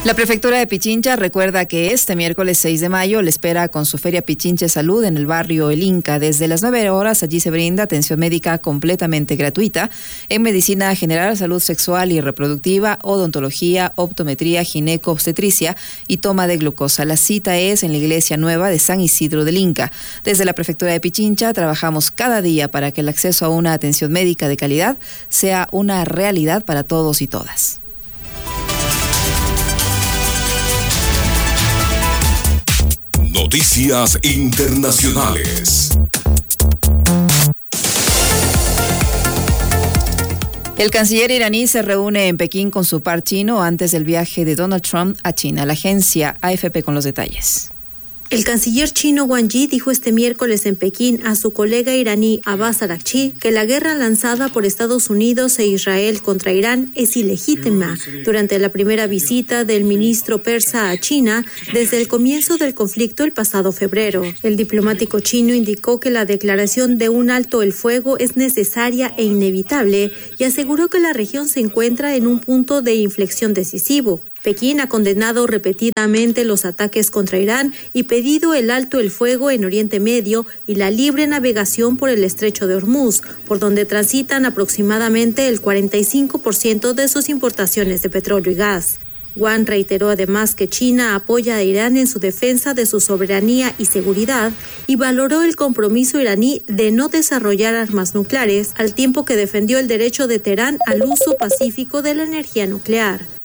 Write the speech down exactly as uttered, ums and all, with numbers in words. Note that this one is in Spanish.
La prefectura de Pichincha recuerda que este miércoles seis de mayo le espera con su Feria Pichincha Salud en el barrio El Inca. Desde las nueve horas allí se brinda atención médica completamente gratuita en medicina general, salud sexual y reproductiva, odontología, optometría, gineco-obstetricia y toma de glucosa. La cita es en la Iglesia Nueva de San Isidro del Inca. Desde la prefectura de Pichincha trabajamos cada día para que el acceso a una atención médica de calidad sea una realidad para todos y todas. Noticias internacionales. El canciller iraní se reúne en Pekín con su par chino antes del viaje de Donald Trump a China. La agencia A F P con los detalles. El canciller chino Wang Yi dijo este miércoles en Pekín a su colega iraní Abbas Araghchi que la guerra lanzada por Estados Unidos e Israel contra Irán es ilegítima durante la primera visita del ministro persa a China desde el comienzo del conflicto el pasado febrero. El diplomático chino indicó que la declaración de un alto el fuego es necesaria e inevitable y aseguró que la región se encuentra en un punto de inflexión decisivo. Pekín ha condenado repetidamente los ataques contra Irán y pedido el alto el fuego en Oriente Medio y la libre navegación por el estrecho de Hormuz, por donde transitan aproximadamente el cuarenta y cinco por ciento de sus importaciones de petróleo y gas. Wang reiteró además que China apoya a Irán en su defensa de su soberanía y seguridad y valoró el compromiso iraní de no desarrollar armas nucleares, al tiempo que defendió el derecho de Teherán al uso pacífico de la energía nuclear.